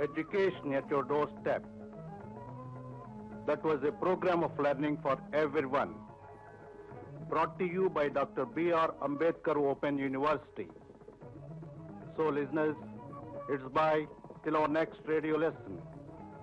Education at your doorstep. That was a program of learning for everyone. Brought to you by Dr. B.R. Ambedkar Open University. So listeners, it's bye till our next radio lesson.